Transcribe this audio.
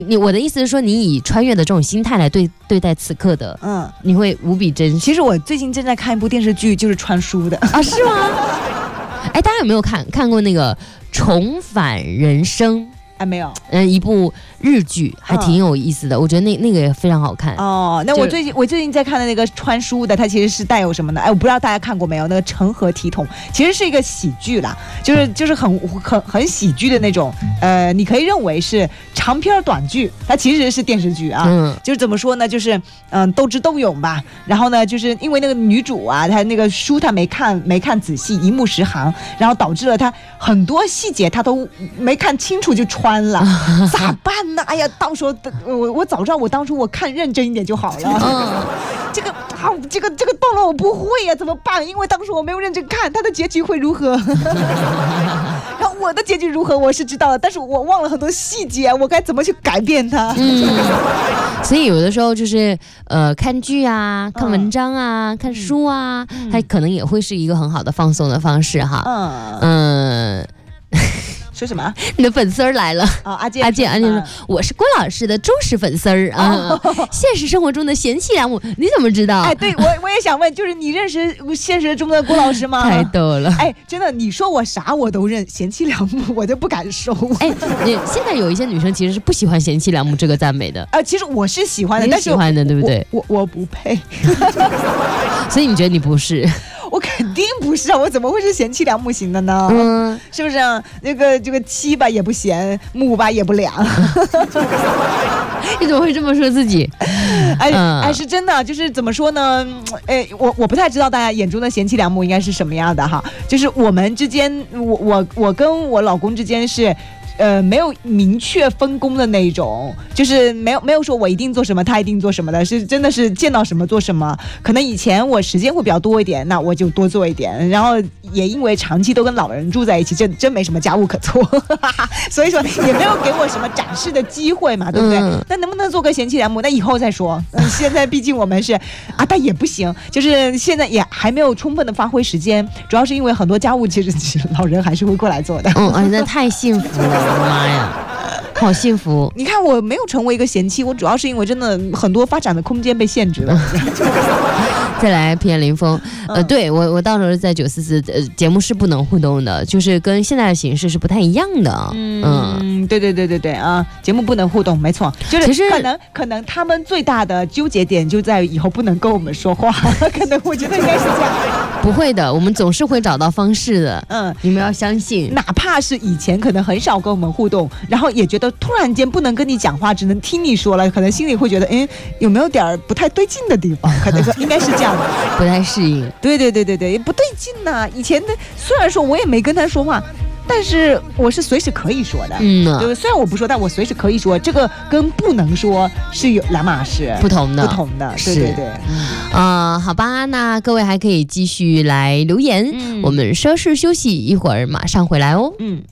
我的意思是说，你以穿越的这种心态来对待此刻的，你会无比珍惜。 其实我最近正在看一部电视剧，就是穿书的啊，是吗？哎，大家有没有看过那个《重返人生》？ 没有， 一部日剧还挺有意思的，我觉得那个也非常好看。 哦，那我最近在看的那个穿书的，它其实是带有什么呢？我不知道大家看过没有，那个成何体统，其实是一个喜剧啦，就是很喜剧的那种，你可以认为是长篇短剧，它其实是电视剧啊。就是怎么说呢？就是斗智斗勇吧。然后呢，就是因为那个女主啊，她那个书她没看仔细，一目十行，然后导致了她很多细节她都没看清楚就穿了，咋办呢？哎呀，到时候我早知道我当初我看认真一点就好了。这个动了我不会呀，怎么办？因为当时我没有认真看，它的结局会如何？然后我的结局如何我是知道的，但是我忘了很多细节，我该怎么去改变它？ 所以有的时候就是看剧啊，看文章啊，看书啊，它可能也会是一个很好的放松的方式哈。 说什么？ 你的粉丝儿来了阿健说我是郭老师的忠实粉丝儿啊。现实生活中的贤妻良母，你怎么知道？ 哎，对我也想问，就是你认识现实中的郭老师吗？ 太逗了！ 哎，真的，你说我啥我都认，贤妻良母我就不敢说。 哎，现在有一些女生其实是不喜欢贤妻良母这个赞美的。 其实我是喜欢的，但是喜欢的，对不对？ 我不配。 所以你觉得你不是？ 我肯定不是啊，我怎么会是贤妻良母型的呢？是不是啊？这个妻吧也不贤，母吧也不良。 你怎么会这么说自己？ 是真的，就是怎么说呢？我不太知道大家眼中的贤妻良母应该是什么样的哈。就是我们之间，我跟我老公之间是。没有明确分工的那种，就是没有说我一定做什么，他一定做什么的，是真的是见到什么做什么。可能以前我时间会比较多一点，那我就多做一点。然后也因为长期都跟老人住在一起，真没什么家务可做，所以说也没有给我什么展示的机会嘛，对不对？那能不能做个贤妻良母？那以后再说。现在毕竟我们是但也不行，就是现在也还没有充分的发挥时间，主要是因为很多家务其实老人还是会过来做的。 那太幸福了。我的妈呀，好幸福！ 你看，我没有成为一个贤妻，我主要是因为真的很多发展的空间被限制了。 再来偏林峰，对我到时候在944节目是不能互动的，就是跟现在的形式是不太一样的。 对啊，节目不能互动，没错，就是可能他们最大的纠结点就在于以后不能跟我们说话，可能我觉得应该是这样。 不会的，我们总是会找到方式的。你们要相信， 哪怕是以前可能很少跟我们互动，然后也觉得突然间不能跟你讲话，只能听你说了，可能心里会觉得，有没有点不太对劲的地方？可能应该是这样的， 不太适应。 对，不对劲呐。以前的虽然说我也没跟他说话，但是我是随时可以说的。对，虽然我不说，但我随时可以说，这个跟不能说是有两码事， 不同的。 对。 好吧，那各位还可以继续来留言。我们稍事休息一会儿，马上回来哦。